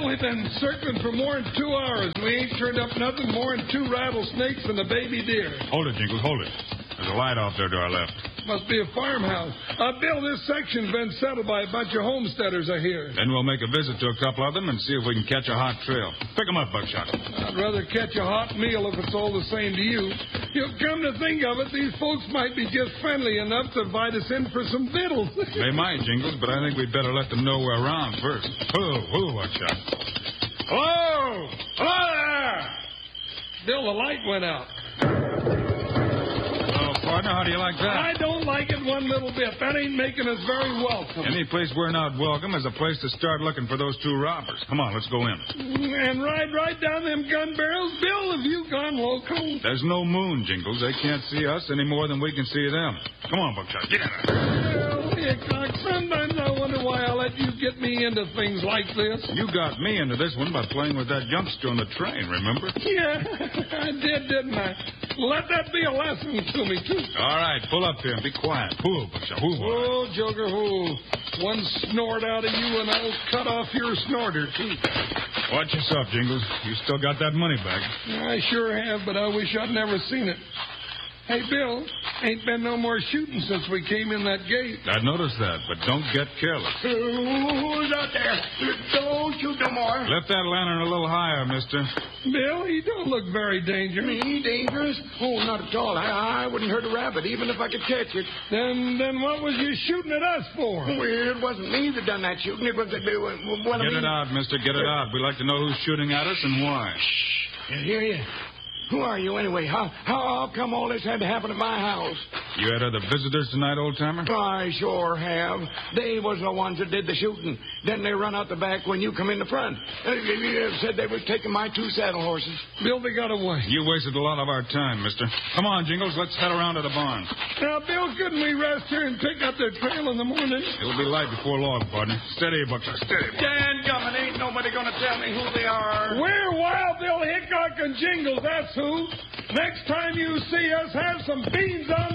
we've been circling for more than 2 hours. We ain't turned up nothing more than 2 rattlesnakes and a baby deer. Hold it, Jingles, hold it. There's a light off there to our left. Must be a farmhouse. Bill, this section's been settled by a bunch of homesteaders, I hear. Then we'll make a visit to a couple of them and see if we can catch a hot trail. Pick 'em up, Buckshot. I'd rather catch a hot meal if it's all the same to you. Come to think of it, these folks might be just friendly enough to invite us in for some victuals. They might, Jingles, but I think we'd better let them know we're around first. Whoa, Buckshot. Hello! Hello there! Bill, the light went out. Partner, how do you like that? I don't like it one little bit. That ain't making us very welcome. Any place we're not welcome is a place to start looking for those 2 robbers. Come on, let's go in. And ride right down them gun barrels? Bill, have you gone loco? There's no moon, Jingles. They can't see us any more than we can see them. Come on, Buckshot, get in there. Well, Hickok, sometimes I wonder why I let you get me into things like this. You got me into this one by playing with that youngster on the train, remember? Yeah, I did, didn't I? Let that be a lesson to me, too. All right, pull up here and be quiet. Whoa, Buckshot, whoa. Oh, Joker, whoa. One snort out of you and I'll cut off your snorter, too. Watch yourself, Jingles. You still got that money back. I sure have, but I wish I'd never seen it. Hey, Bill, ain't been no more shooting since we came in that gate. I noticed that, but don't get careless. Who's out there? Don't shoot no more. Lift that lantern a little higher, mister. Bill, he don't look very dangerous. Me dangerous? Oh, not at all. I wouldn't hurt a rabbit, even if I could catch it. Then what was you shooting at us for? Well, it wasn't me that done that shooting. It was one of Get me. it out, mister. Get it out. We'd like to know who's shooting at us and why. Shh. Hear you. Who are you, anyway? How come all this had to happen at my house? You had other visitors tonight, old-timer? I sure have. They was the ones that did the shooting. Then they run out the back when you come in the front. Said they was taking my 2 saddle horses. Bill, they got away. You wasted a lot of our time, mister. Come on, Jingles, let's head around to the barn. Now, Bill, couldn't we rest here and pick up their trail in the morning? It'll be light before long, partner. Steady, Buckshot, steady. Dan Gummit, ain't nobody gonna tell me who they are. We're Wild Bill Hickok and Jingles, that's who. Next time you see us, have some beans on